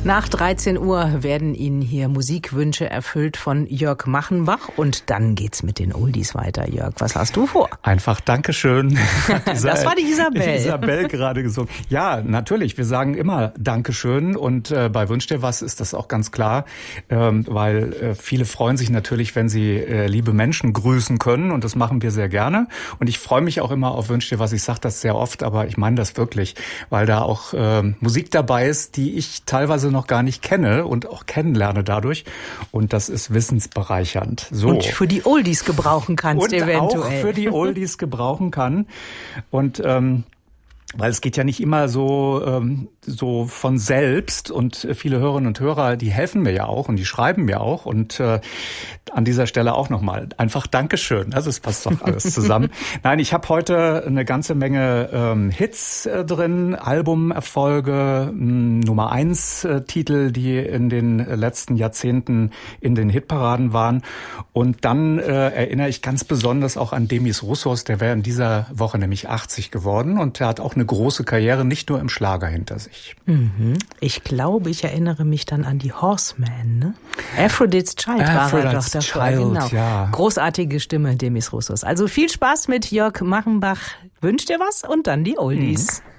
Nach 13 Uhr werden Ihnen hier Musikwünsche erfüllt von Jörg Machenbach und dann geht's mit den Oldies weiter. Jörg, was hast du vor? Einfach Dankeschön. Das war die Isabel. Isabel gerade gesungen. Ja, natürlich. Wir sagen immer Dankeschön und bei Wünsch dir was ist das auch ganz klar, weil viele freuen sich natürlich, wenn sie liebe Menschen grüßen können und das machen wir sehr gerne. Und ich freue mich auch immer auf Wünsch dir was. Ich sage das sehr oft, aber ich meine das wirklich, weil da auch Musik dabei ist, die ich teilweise noch gar nicht kenne und auch kennenlerne dadurch. Und das ist wissensbereichernd. So. Und für die Oldies gebrauchen kannst und eventuell. Auch für die Oldies gebrauchen kann. Und weil es geht ja nicht immer so von selbst und viele Hörerinnen und Hörer, die helfen mir ja auch und die schreiben mir auch und an dieser Stelle auch nochmal einfach Dankeschön. Also es passt doch alles zusammen. Nein, ich habe heute eine ganze Menge Hits drin, Albumerfolge, Nummer 1 Titel, die in den letzten Jahrzehnten in den Hitparaden waren. Und dann erinnere ich ganz besonders auch an Demis Roussos, der wäre in dieser Woche nämlich 80 geworden und der hat auch eine große Karriere, nicht nur im Schlager hinter sich. Ich glaube, ich erinnere mich dann an die Horsemen, ne? Aphrodite's Child war er doch davor. Genau. Ja. Großartige Stimme, Demis Roussos. Also viel Spaß mit Jörg Machenbach. Wünscht dir was und dann die Oldies.